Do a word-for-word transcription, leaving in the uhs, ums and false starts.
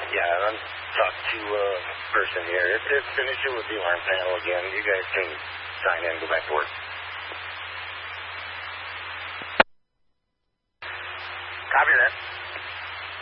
Yeah, I'm talking to a uh, person here. It's, it's an issue with the alarm panel again. You guys can sign in and go back to work. Copy that.